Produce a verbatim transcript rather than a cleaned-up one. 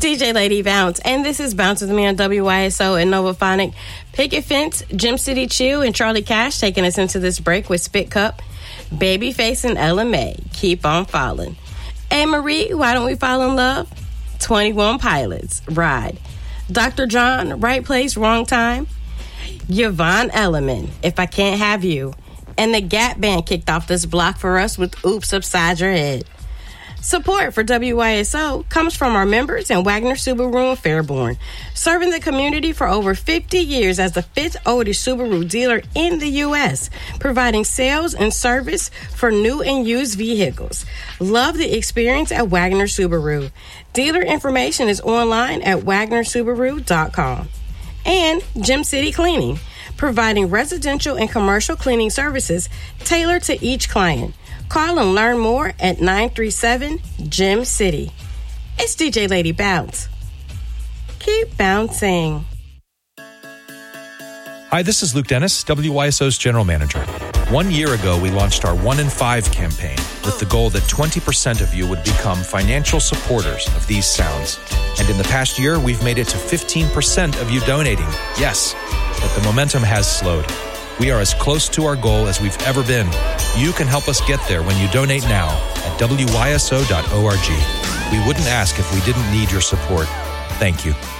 D J Lady Bounce, and this is Bounce with me on W Y S O and Novaphonic. Picket Fence, Gym City Chew, and Charlie Cash taking us into this break with Spit Cup, Babyface, and Ella May. Keep on falling. Hey Marie, why don't we fall in love? twenty-one Pilots, Ride. Doctor John, Right Place, Wrong Time. Yvonne Elliman, If I Can't Have You. And the Gap Band kicked off this block for us with Oops Upside Your Head. Support for W Y S O comes from our members in Wagner Subaru in Fairborn, serving the community for over fifty years as the fifth oldest Subaru dealer in the U S, providing sales and service for new and used vehicles. Love the experience at Wagner Subaru. Dealer information is online at wagner subaru dot com. And Gym City Cleaning, providing residential and commercial cleaning services tailored to each client. Call and learn more at nine three seven, Gym City. It's D J Lady Bounce. Keep bouncing. Hi, this is Luke Dennis, W Y S O's General Manager. One year ago, we launched our One in Five campaign with the goal that twenty percent of you would become financial supporters of these sounds. And in the past year, we've made it to fifteen percent of you donating. Yes, but the momentum has slowed. We are as close to our goal as we've ever been. You can help us get there when you donate now at W Y S O dot org. We wouldn't ask if we didn't need your support. Thank you.